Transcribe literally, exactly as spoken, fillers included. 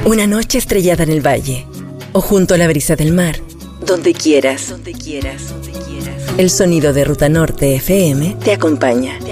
Una noche estrellada en el valle o junto a la brisa del mar, donde quieras, donde quieras, donde quieras. El sonido de Ruta Norte F M te acompaña.